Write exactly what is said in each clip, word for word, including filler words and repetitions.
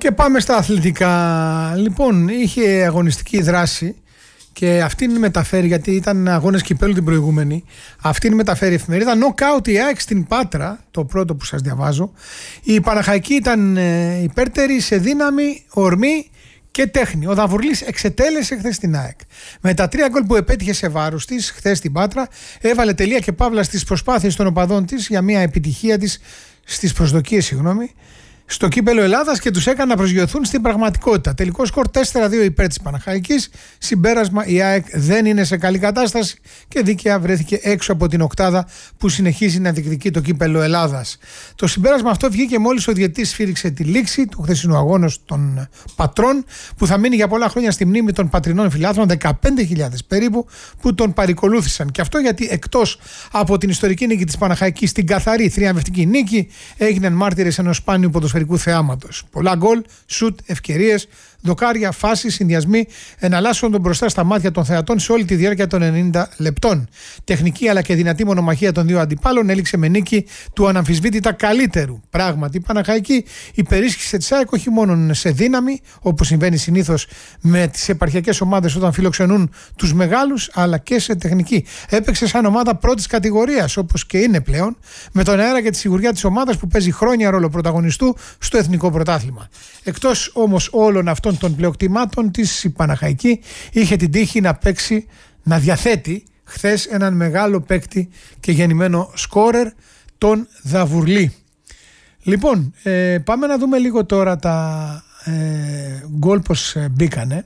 Και πάμε στα αθλητικά. Λοιπόν, είχε αγωνιστική δράση και αυτήν μεταφέρει, γιατί ήταν αγώνες κυπέλλου την προηγούμενη. Αυτήν μεταφέρει η εφημερίδα. Νοκάουτ η ΑΕΚ στην Πάτρα, το πρώτο που σας διαβάζω. Η Παναχαϊκή ήταν υπέρτερη σε δύναμη, ορμή και τέχνη. Ο Δαβουρλής εξετέλεσε χθες την ΑΕΚ. Με τα τρία γκολ που επέτυχε σε βάρος της χθες στην Πάτρα, έβαλε τελεία και παύλα στις προσπάθειες των οπαδών της για μια επιτυχία της, στις προσδοκίες, συγγνώμη, στο κύπελλο Ελλάδας και τους έκανε να προσγειωθούν στην πραγματικότητα. Τελικό σκορ τέσσερα δύο υπέρ της Παναχαϊκής. Συμπέρασμα, η ΑΕΚ δεν είναι σε καλή κατάσταση και δίκαια βρέθηκε έξω από την οκτάδα που συνεχίζει να διεκδικεί το κύπελλο Ελλάδας. Το συμπέρασμα αυτό βγήκε μόλις ο διαιτητής σφύριξε τη λήξη του χθεσινού αγώνα των πατρών, που θα μείνει για πολλά χρόνια στη μνήμη των πατρινών φιλάθλων, δεκαπέντε χιλιάδες περίπου, που τον παρακολούθησαν. Και αυτό γιατί εκτός από την ιστορική νίκη της Παναχαϊκής, την καθαρή θριαμβευτική νίκη, έγιναν μάρτυρες ενός σπάνιου ποδοσφαιρικού θεάματος. Πολλά γκολ, σουτ, ευκαιρίες, δοκάρια, φάσεις, συνδυασμοί εναλλάσσονταν μπροστά στα μάτια των θεατών σε όλη τη διάρκεια των ενενήντα λεπτών. Τεχνική αλλά και δυνατή μονομαχία των δύο αντιπάλων έληξε με νίκη του αναμφισβήτητα καλύτερου. Πράγματι, η Παναχαϊκή υπερίσχυσε τη ΑΕΚ όχι μόνο σε δύναμη, όπως συμβαίνει συνήθως με τις επαρχιακές ομάδες όταν φιλοξενούν τους μεγάλους, αλλά και σε τεχνική. Έπαιξε σαν ομάδα πρώτης κατηγορίας, όπως και είναι πλέον, με τον αέρα και τη σιγουριά της ομάδας που παίζει χρόνια ρόλο πρωταγωνιστού στο εθνικό πρωτάθλημα. Εκτός όμως όλων αυτών των πλεοκτημάτων της, η Παναχαϊκή είχε την τύχη να παίξει, να διαθέτει χθες έναν μεγάλο παίκτη και γεννημένο σκόρερ, τον Δαβουρλή. Λοιπόν, ε, πάμε να δούμε λίγο τώρα τα ε, γκολ πως ε, μπήκανε.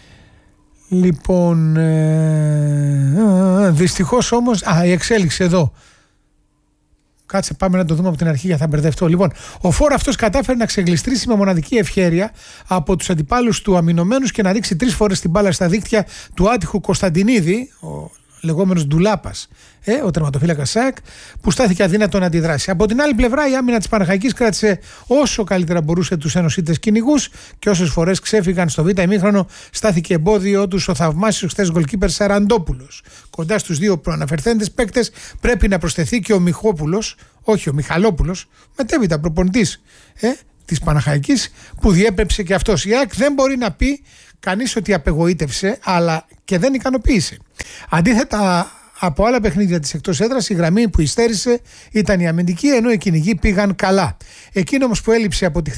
Λοιπόν, ε, δυστυχώς όμως, α, η εξέλιξη εδώ. Κάτσε, πάμε να το δούμε από την αρχή για θα μπερδευτώ. Λοιπόν, ο φόρ αυτός κατάφερε να ξεγλιστρήσει με μοναδική ευχέρεια από τους αντιπάλους του αμυνωμένους και να ρίξει τρεις φορές την μπάλα στα δίκτυα του άτυχου Κωνσταντινίδη, ο λεγόμενος Ντουλάπας, ε, ο τερματοφύλακας ΣΑΕΚ, που στάθηκε αδύνατο να αντιδράσει. Από την άλλη πλευρά, η άμυνα της Παναχαϊκής κράτησε όσο καλύτερα μπορούσε τους ενωσίτες κυνηγούς και όσες φορές ξέφυγαν στο β' ημίχρονο, στάθηκε εμπόδιο τους ο θαυμάσιος χθες γκολκίπερ Σαραντόπουλος. Κοντά στους δύο προαναφερθέντες παίκτες πρέπει να προσθεθεί και ο Μιχόπουλος, όχι ο Μιχαλόπουλος, μετέπειτα προπονητής ε, της Παναχαϊκής, που διέπεψε και αυτός. Η ΑΕΚ δεν μπορεί να πει κανείς ότι απεγοήτευσε, αλλά και δεν ικανοποίησε. Αντίθετα από άλλα παιχνίδια της εκτός έδρας, η γραμμή που υστέρησε ήταν η αμυντική, ενώ οι κυνηγοί πήγαν καλά. Εκείνο όμως που έλειψε από τη